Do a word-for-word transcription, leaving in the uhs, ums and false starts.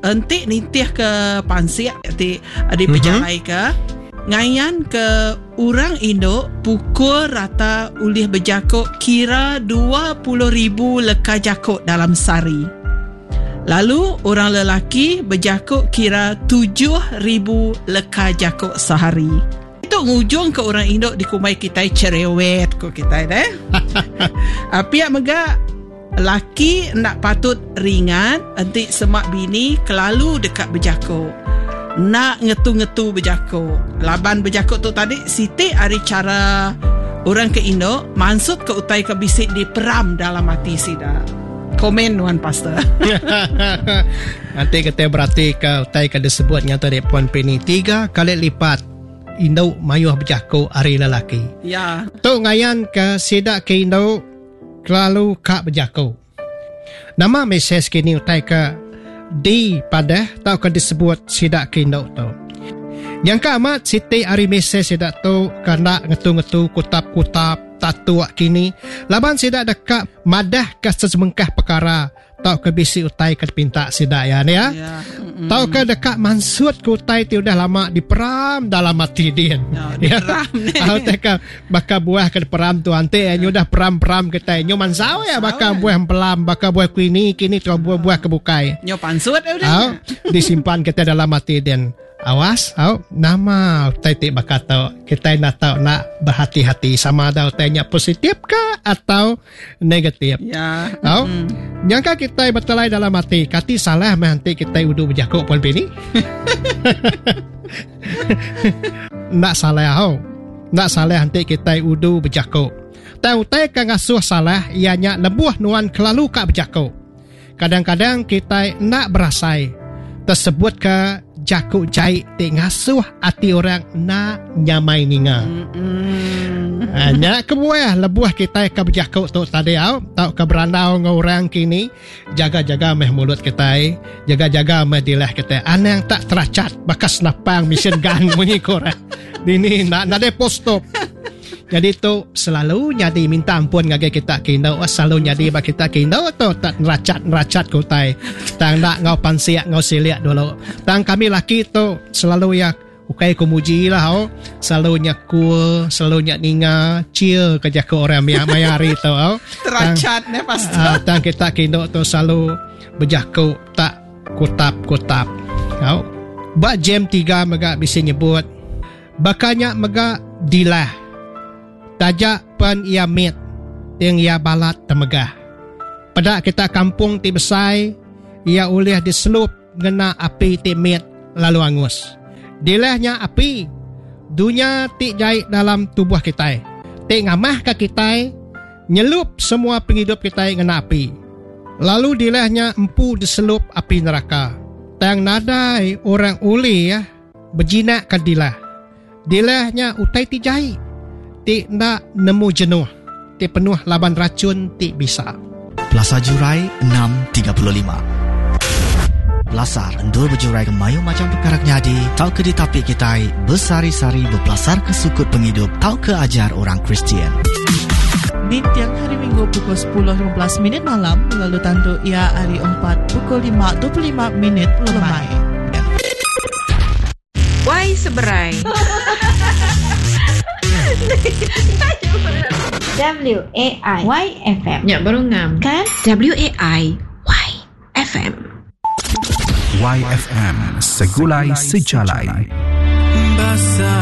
entik nitih ke pansiak di di pejalai ke ngayan ke orang Indo pukul rata ulih berjakuk kira dua puluh ribu leka jakuk dalam sehari. Lalu orang lelaki berjakuk kira tujuh ribu leka jakuk sehari. Itu ngujung ke orang Indo di kumai kita cerewet ko kita deh. Apiak mega laki nak patut ringan entik semak bini kelalu dekat berjakuk. Nak ngetu-ngetu berjakuk. Laban berjakuk tu tadi Siti hari cara orang ke Indo maksud ke utai ke bisik di peram dalam hati sida. Komen Wan Pastor. Nanti kita berarti ke utai ke disebut nyata di Puan Penny tiga kali lipat Indo mayuh berjakuk hari lelaki. Ya. Tu ngayan ke sida ke Indo kelalu kak berjakuk. Nama mesej kini utai ke di pada tau kan disebut sidak kindo tu. Yang ke amat Siti hari mesej sidak tu kena ngetu-ngetu kutap-kutap tatu kini. Laban sidak dekat madah ke sesengkah perkara tau ke bisi utai ke pinta sidak ya ni ya. ya. Mm-hmm. Tau ke dekat mansut ke utai ti udah lama diperam dalam hati dia. Ya, diperam ni. Tahu teka bakal buah ke peram tu ante nyo dah peram-peram kita nyo mansau ya bakal buah pelam bakal buah kini kini tu buah-buah kebukai. Nyo pansut udah. Disimpan kita dalam hati dia. Awas, au nama utai ti bakal tahu kita nak tahu nak berhati-hati sama ada utainya positif ke atau negatif. Ya. Au mm. Nyangka kita bertelai dalam hati kati salah nanti kita udu berjakuk Puan Penny. Nak salah au. Nak salah nanti kita udu berjakuk. Tahu utai kan ngasuh salah ianya lebuh nuan kelalu kak berjakuk. Kadang-kadang kita nak berasai tersebut ke jakuk jahit te ngasuh hati orang nak nyamai ninga. Mm-hmm. Hanya kebuah lebuah kita ke berjakuk tu tadi au, tau ke berandau dengan orang kini, jaga-jaga meh mulut kita, jaga-jaga meh dilah kita. Ana yang tak teracat bakas napang mesin gun bunyi korang. Ini nak nak de post-op. Jadi tu selalu nyadi minta ampun ngage kita kindo, selalu nyadi ba kita kindo tu tak neracat-neracat kutai. Tang nak ngau pansiak ngau siliak dulu. Tang kami laki tu selalu ya ukai kumuji lah ho. Selalu nyakul, selalu nyak ninga, cheer kerja ke orang yang mayari tu ho. Teracat ne pasti. Uh, tang kita kindo tu selalu berjaku tak kutap-kutap. Ho. Ba jam tiga mega bisa nyebut. Bakanya mega dilah. Tajak pen ia mit yang ia balat temegah. Pada kita kampung ti besai, ia ulih diselup ngena api ti mit lalu angus. Dilahnya api, dunia ti jahit dalam tubuh kita. Ti ngamah ke kita, nyelup semua penghidup kita ngena api. Lalu dilahnya empu diselup api neraka. Tang nadai orang uli ya, berjinak ke dilah. Dilahnya utai ti jahit. Ti nak nemu jenuh. Ti penuh laban racun ti bisa. Plaza Jurai enam tiga puluh lima. Belasar endur berjurai ke mayu macam perkara nyadi. Tau ke ditapi kita bersari-sari berpelasar ke sukut penghidup. Tau ke ajar orang Kristian. Di tiang hari Minggu pukul sepuluh lima belas minit malam. Lalu tandu ia hari empat pukul lima dua puluh lima minit lemai. Why seberai? W A I Y F M. Ya, baru ngam. Kan? W A I Y F M. Y F M, segulai sejalai. Basah